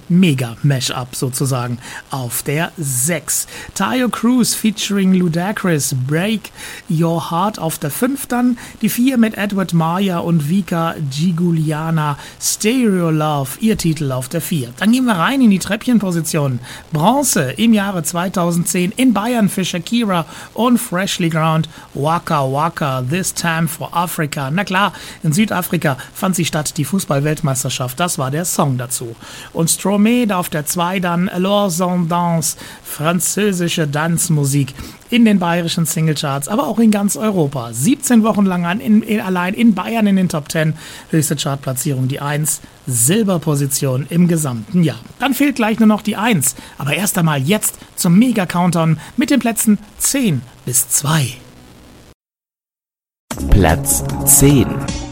Mega-Mash-Up sozusagen. Auf der 6. Tayo Cruz featuring Ludacris, Break Your Heart. Auf der 5 dann die 4 mit Edward Maya und Vika Giguliana, Stereo Love, ihr Titel auf der 4. Dann gehen wir rein in die Treppchenpositionen. Bronze im Jahre 2010 in Bayern für Shakira und Freshly Ground, Waka Waka, This Time for Africa. Na klar, in Südafrika fand sich statt die Fußball-Weltmeisterschaft, das war der Song dazu. Und Stromae auf der 2 dann Alors on danse, französische Tanzmusik in den bayerischen Singlecharts, aber auch in ganz Europa. 17 Wochen lang allein in Bayern in den Top 10, höchste Chartplatzierung die 1, Silberposition im gesamten Jahr. Dann fehlt gleich nur noch die 1, aber erst einmal jetzt zum Mega-Countdown mit den Plätzen 10 bis 2. Platz 10.